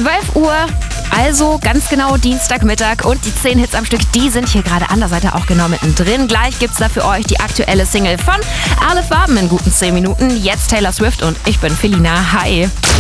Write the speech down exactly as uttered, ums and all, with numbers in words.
zwölf Uhr, also ganz genau Dienstagmittag, und die zehn Hits am Stück, die sind hier gerade an der Seite auch genau mittendrin. Gleich gibt's da für euch die aktuelle Single von Alle Farben in guten zehn Minuten. Jetzt Taylor Swift und ich bin Felina. Hi.